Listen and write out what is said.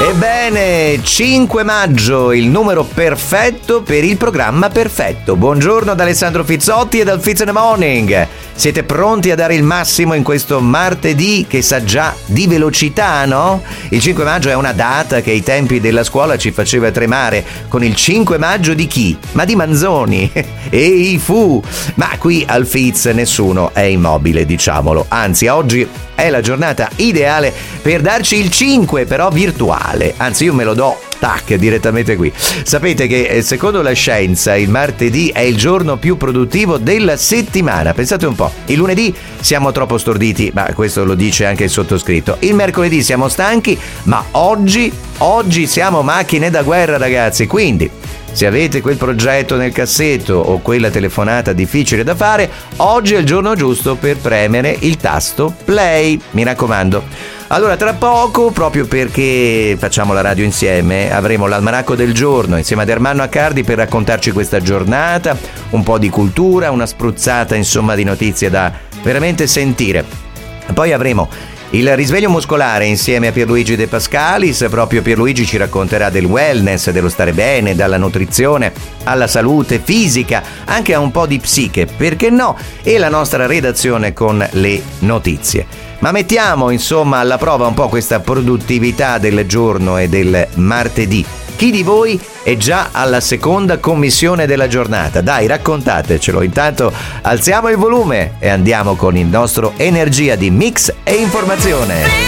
Ebbene, 5 maggio, il numero perfetto per il programma perfetto. Buongiorno da Alessandro Fizzotti e dal Fizz in the Morning. Siete pronti a dare il massimo in questo martedì che sa già di velocità, no? Il 5 maggio è una data che ai tempi della scuola ci faceva tremare. Con il 5 maggio di chi? Ma di Manzoni. E fu. Ma qui al Fizz nessuno è immobile, diciamolo. Anzi, oggi è la giornata ideale per darci il 5, però virtuale. Anzi, io me lo do direttamente qui. Sapete che secondo la scienza il martedì è il giorno più produttivo della settimana. Pensate un po', il lunedì siamo troppo storditi, ma questo lo dice anche il sottoscritto. Il mercoledì siamo stanchi, ma oggi siamo macchine da guerra, ragazzi. Quindi se avete quel progetto nel cassetto o quella telefonata difficile da fare, oggi è il giorno giusto per premere il tasto play, mi raccomando. Allora, tra poco, proprio perché facciamo la radio insieme, avremo l'almanacco del giorno insieme ad Ermanno Accardi per raccontarci questa giornata, un po' di cultura, una spruzzata insomma di notizie da veramente sentire. Poi avremo il risveglio muscolare insieme a Pierluigi De Pascalis. Proprio Pierluigi ci racconterà del wellness, dello stare bene, dalla nutrizione alla salute fisica, anche a un po' di psiche, perché no? E la nostra redazione con le notizie. Ma mettiamo insomma alla prova un po' questa produttività del giorno e del martedì. Chi di voi è già alla seconda commissione della giornata? Dai, raccontatecelo. Intanto alziamo il volume e andiamo con il nostro energia di mix e informazione.